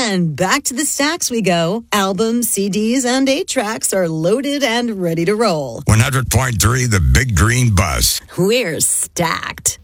And back to the stacks we go. Albums, CDs, and 8-tracks are loaded and ready to roll. 100.3 The Big Green Bus. We're stacked.